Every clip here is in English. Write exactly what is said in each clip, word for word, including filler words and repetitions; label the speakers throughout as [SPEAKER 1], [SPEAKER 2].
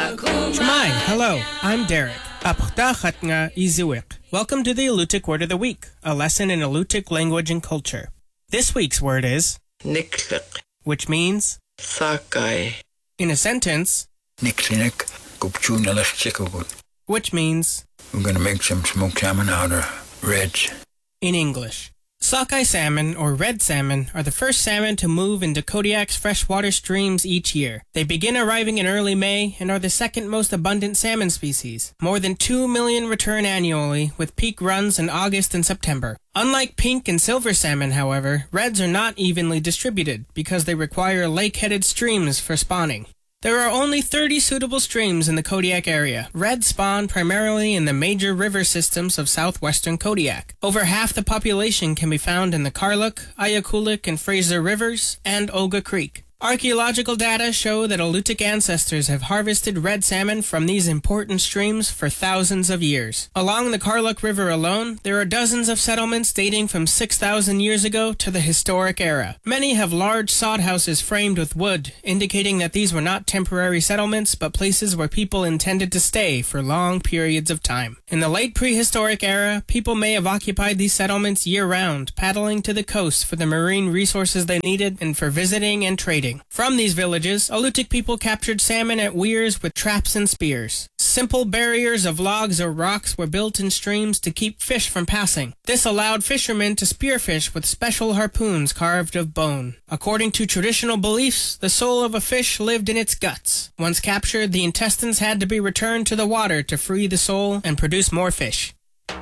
[SPEAKER 1] Shemai, hello, I'm Derek. Apchtachat nga izuik. Welcome to the Alutiiq Word of the Week, a lesson in Alutiiq language and culture. This week's word is
[SPEAKER 2] Niklik,
[SPEAKER 1] which means
[SPEAKER 2] Sakai,
[SPEAKER 1] in a sentence,
[SPEAKER 3] Niklinik, Gupchunalas Chickawood.
[SPEAKER 1] which means
[SPEAKER 3] We're going to make some smoked salmon out of reds.
[SPEAKER 1] in English. Sockeye salmon, or red salmon, are the first salmon to move into Kodiak's freshwater streams each year. They begin arriving in early May and are the second most abundant salmon species. More than two million return annually, with peak runs in August and September. Unlike pink and silver salmon, however, reds are not evenly distributed because they require lake-headed streams for spawning. There are only thirty suitable streams in the Kodiak area. Reds spawn primarily in the major river systems of southwestern Kodiak. Over half the population can be found in the Karluk, Ayakulik, and Fraser rivers, and Olga Creek. Archaeological data show that Alutiiq ancestors have harvested red salmon from these important streams for thousands of years. Along the Karluk River alone, there are dozens of settlements dating from six thousand years ago to the historic era. Many have large sod houses framed with wood, indicating that these were not temporary settlements, but places where people intended to stay for long periods of time. In the late prehistoric era, people may have occupied these settlements year-round, paddling to the coast for the marine resources they needed and for visiting and trading. From these villages, Alutiiq people captured salmon at weirs with traps and spears. Simple barriers of logs or rocks were built in streams to keep fish from passing. This allowed fishermen to spearfish with special harpoons carved of bone. According to traditional beliefs, the soul of a fish lived in its guts. Once captured, the intestines had to be returned to the water to free the soul and produce more fish.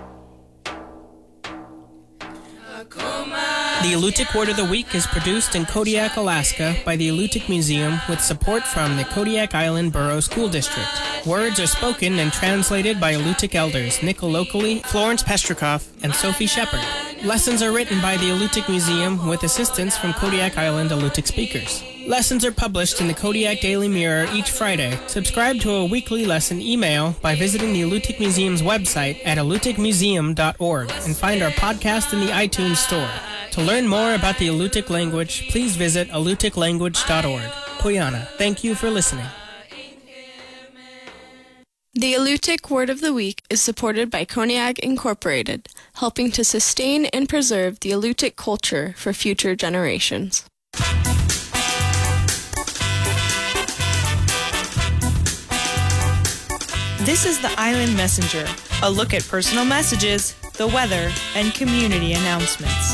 [SPEAKER 1] The Alutiiq Word of the Week is produced in Kodiak, Alaska by the Alutiiq Museum with support from the Kodiak Island Borough School District. Words are spoken and translated by Alutiiq elders Nick Alokli, Florence Pestrikoff, and Sophie Shepard. Lessons are written by the Alutiiq Museum with assistance from Kodiak Island Alutiiq speakers. Lessons are published in the Kodiak Daily Mirror each Friday. Subscribe to a weekly lesson email by visiting the Alutiiq Museum's website at alutiiq museum dot org and find our podcast in the iTunes Store. To learn more about the Alutiiq language, please visit alutiiq language dot org. Puyana, thank you for listening.
[SPEAKER 4] The Alutiiq Word of the Week is supported by Koniag Incorporated, helping to sustain and preserve the Alutiiq culture for future generations.
[SPEAKER 5] This is the Island Messenger, a look at personal messages, the weather, and community announcements.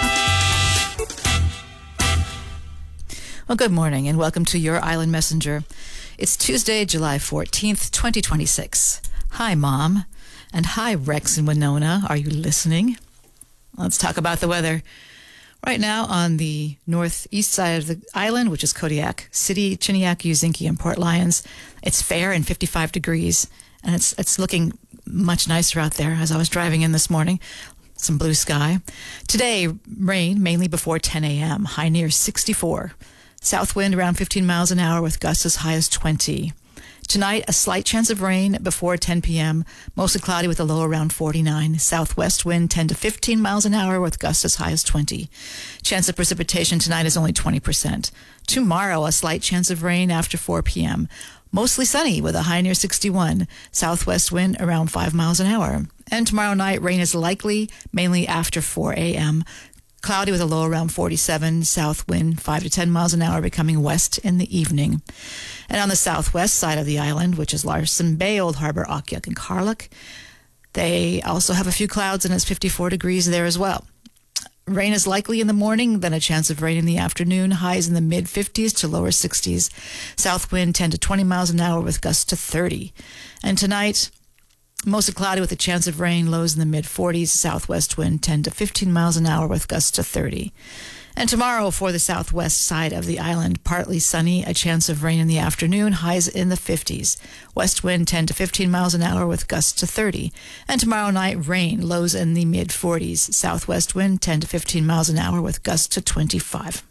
[SPEAKER 6] Well, good morning and welcome to your Island Messenger. It's Tuesday, July fourteenth, twenty twenty-six. Hi, Mom. And hi, Rex and Winona. Are you listening? Let's talk about the weather. Right now on the northeast side of the island, which is Kodiak City, Chiniak, Uzinki, and Port Lions, it's fair and fifty-five degrees, and it's it's looking much nicer out there as I was driving in this morning. Some blue sky. Today, rain mainly before ten a.m., high near sixty-four. South wind around fifteen miles an hour with gusts as high as twenty. Tonight, a slight chance of rain before ten p.m., mostly cloudy with a low around forty-nine. Southwest wind ten to fifteen miles an hour with gusts as high as twenty. Chance of precipitation tonight is only twenty percent. Tomorrow, a slight chance of rain after four p.m., mostly sunny with a high near sixty-one. Southwest wind around five miles an hour. And tomorrow night, rain is likely, mainly after four a.m., cloudy with a low around forty-seven, south wind five to ten miles an hour, becoming west in the evening. And on the southwest side of the island, which is Larsen Bay, Old Harbor, Akiak, and Karluk, they also have a few clouds and it's fifty-four degrees there as well. Rain is likely in the morning, then a chance of rain in the afternoon, highs in the mid-fifties to lower sixties. South wind ten to twenty miles an hour with gusts to thirty. And tonight, mostly cloudy with a chance of rain, lows in the mid-forties, southwest wind ten to fifteen miles an hour with gusts to thirty. And tomorrow for the southwest side of the island, partly sunny, a chance of rain in the afternoon, highs in the fifties. West wind ten to fifteen miles an hour with gusts to thirty. And tomorrow night, rain, lows in the mid-forties. Southwest wind ten to fifteen miles an hour with gusts to twenty-five.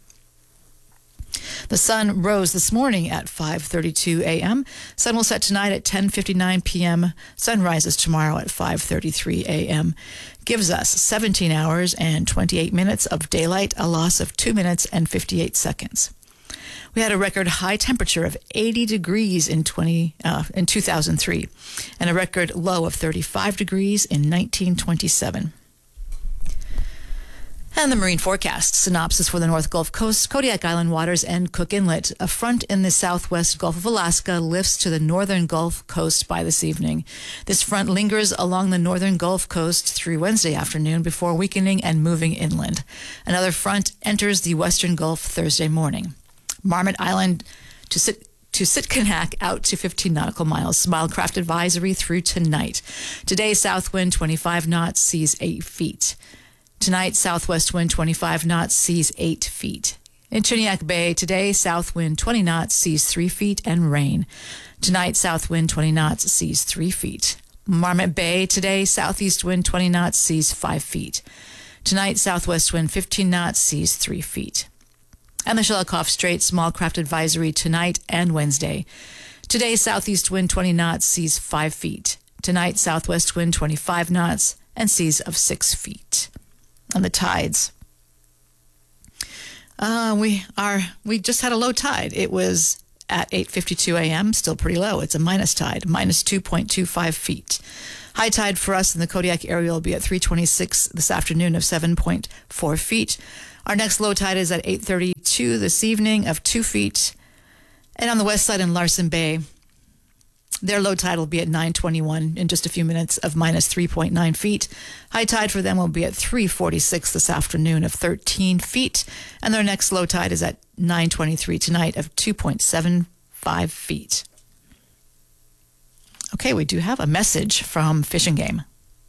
[SPEAKER 6] The sun rose this morning at five thirty-two a.m. Sun will set tonight at ten fifty-nine p.m. Sun rises tomorrow at five thirty-three a.m. Gives us seventeen hours and twenty-eight minutes of daylight, a loss of two minutes and fifty-eight seconds. We had a record high temperature of eighty degrees in twenty uh, in two thousand three, and a record low of thirty-five degrees in nineteen twenty-seven. And the marine forecast synopsis for the North Gulf Coast, Kodiak Island waters, and Cook Inlet. A front in the southwest Gulf of Alaska lifts to the northern Gulf Coast by this evening. This front lingers along the northern Gulf Coast through Wednesday afternoon before weakening and moving inland. Another front enters the western Gulf Thursday morning. Marmot Island to sit to Sitkinak out to fifteen nautical miles. Smilecraft advisory through tonight. Today, south wind twenty-five knots, seas eight feet. Tonight, southwest wind twenty-five knots, seas eight feet. In Chiniak Bay, today, south wind twenty knots, seas three feet, and rain. Tonight, south wind twenty knots, seas three feet. Marmot Bay, today, southeast wind twenty knots, seas five feet. Tonight, southwest wind fifteen knots, seas three feet. And the Shelikof Strait, small craft advisory tonight and Wednesday. Today, southeast wind twenty knots, seas five feet. Tonight, southwest wind twenty-five knots, and seas of six feet. And the tides. Uh, we are. We just had a low tide. It was at eight fifty-two a.m., still pretty low. It's a minus tide, minus two point two five feet. High tide for us in the Kodiak area will be at three twenty-six this afternoon of seven point four feet. Our next low tide is at eight thirty-two this evening of two feet. And on the west side in Larsen Bay, their low tide will be at nine twenty-one in just a few minutes of minus three point nine feet. High tide for them will be at three forty-six this afternoon of thirteen feet. And their next low tide is at nine twenty-three tonight of two point seven five feet. Okay, we do have a message from Fish and Game.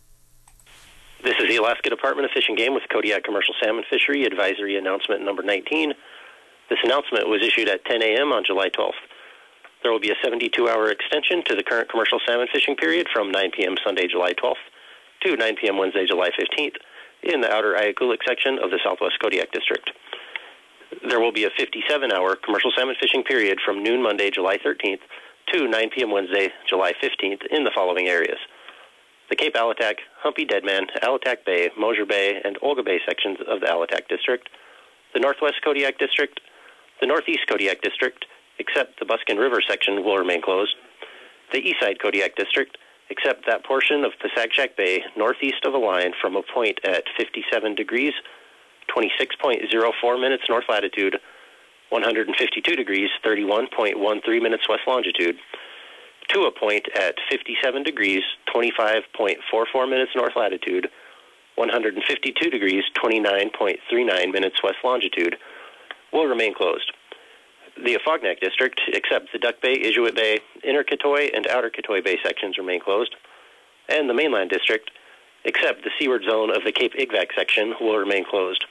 [SPEAKER 7] This is the Alaska Department of Fish and Game with Kodiak Commercial Salmon Fishery Advisory Announcement Number nineteen. This announcement was issued at ten a.m. on July twelfth. There will be a seventy-two hour extension to the current commercial salmon fishing period from nine p.m. Sunday, July twelfth to nine p.m. Wednesday, July fifteenth in the outer Ayakulik section of the Southwest Kodiak District. There will be a fifty-seven hour commercial salmon fishing period from noon Monday, July thirteenth to nine p.m. Wednesday, July fifteenth in the following areas: the Cape Alatac, Humpy Deadman, Alatac Bay, Mosier Bay, and Olga Bay sections of the Alatac District, the Northwest Kodiak District, the Northeast Kodiak District, except the Buskin River section will remain closed, the Eastside Kodiak District, except that portion of Pasagshak Bay northeast of the line from a point at fifty-seven degrees, twenty-six point zero four minutes north latitude, one hundred fifty-two degrees, thirty-one point one three minutes west longitude, to a point at fifty-seven degrees, twenty-five point four four minutes north latitude, one hundred fifty-two degrees, twenty-nine point three nine minutes west longitude, will remain closed. The Afognak District, except the Duck Bay, Inuit Bay, Inner Katoy, and Outer Katoy Bay sections remain closed, and the Mainland District, except the seaward zone of the Cape Igvac section, will remain closed.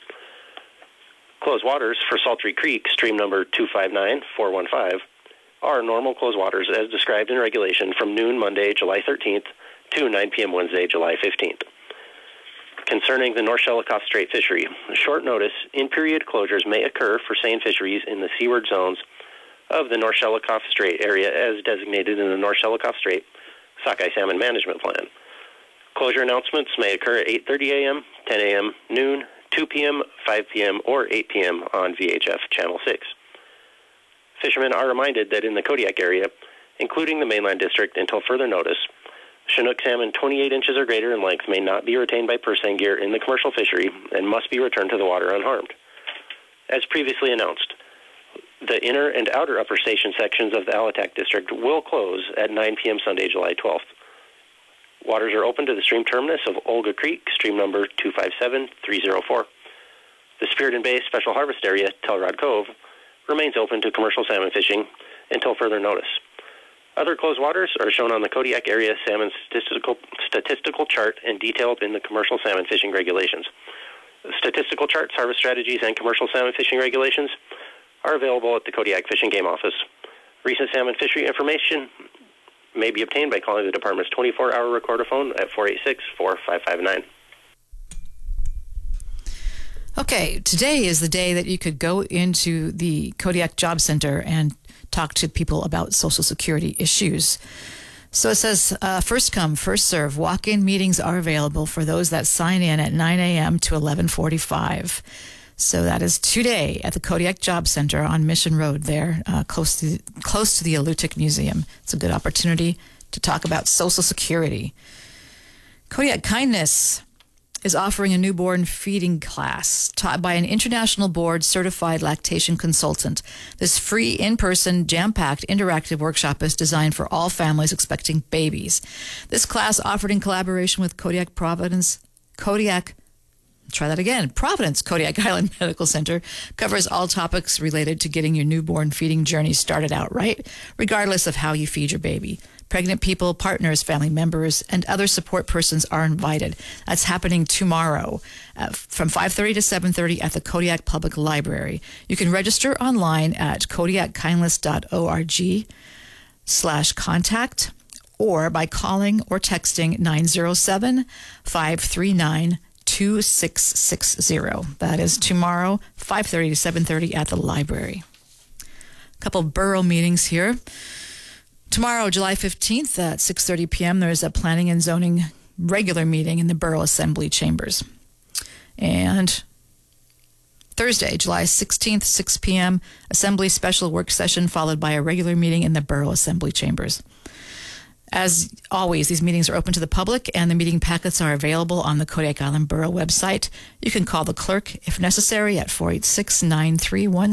[SPEAKER 7] Closed waters for Saltry Creek, stream number two five nine four one five, are normal closed waters as described in regulation from noon Monday, July thirteenth to nine p.m. Wednesday, July fifteenth. Concerning the North Shelikof Strait fishery, short notice in-period closures may occur for seine fisheries in the seaward zones of the North Shelikof Strait area as designated in the North Shelikof Strait Sockeye Salmon Management Plan. Closure announcements may occur at eight thirty a.m., ten a.m., noon, two p.m., five p.m., or eight p.m. on V H F Channel six. Fishermen are reminded that in the Kodiak area, including the Mainland District until further notice, Chinook salmon twenty-eight inches or greater in length may not be retained by purse seine gear in the commercial fishery and must be returned to the water unharmed. As previously announced, the inner and outer upper station sections of the Alatac District will close at nine p.m. Sunday, July twelfth. Waters are open to the stream terminus of Olga Creek, stream number two five seven three zero four. The Spiriton Bay Special Harvest Area, Telrod Cove, remains open to commercial salmon fishing until further notice. Other closed waters are shown on the Kodiak Area Salmon Statistical, statistical Chart and detailed in the Commercial Salmon Fishing Regulations. Statistical charts, harvest strategies, and commercial salmon fishing regulations are available at the Kodiak Fish and Game Office. Recent salmon fishery information may be obtained by calling the department's twenty-four hour recorder phone at four eight six, four five five nine.
[SPEAKER 6] Okay, today is the day that you could go into the Kodiak Job Center and talk to people about Social Security issues. So it says, uh, first come, first serve. Walk-in meetings are available for those that sign in at nine a.m. to eleven forty-five. So that is today at the Kodiak Job Center on Mission Road there, uh, close to close to the Alutiiq Museum. It's a good opportunity to talk about Social Security. Kodiak Kindness is offering a newborn feeding class taught by an international board-certified lactation consultant. This free, in-person, jam-packed, interactive workshop is designed for all families expecting babies. This class, offered in collaboration with Kodiak Providence, Kodiak Try that again. Providence Kodiak Island Medical Center covers all topics related to getting your newborn feeding journey started out right, regardless of how you feed your baby. Pregnant people, partners, family members, and other support persons are invited. That's happening tomorrow uh, from five thirty to seven thirty at the Kodiak Public Library. You can register online at kodiak kindness dot org slash contact or by calling or texting nine zero seven, five three nine, two six six zero. That is tomorrow, five thirty to seven thirty at the library. A couple borough meetings here. Tomorrow, July fifteenth at six thirty p.m., there is a planning and zoning regular meeting in the Borough Assembly chambers. And Thursday, July sixteenth, six p.m., Assembly special work session followed by a regular meeting in the Borough Assembly chambers. As always, these meetings are open to the public, and the meeting packets are available on the Kodiak Island Borough website. You can call the clerk if necessary at four eight six, nine three one